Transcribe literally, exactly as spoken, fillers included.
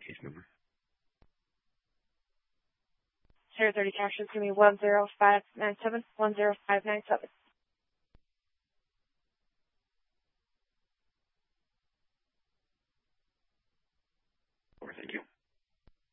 case number. Sierra thirty captions, give me one zero five nine seven, one zero five nine seven.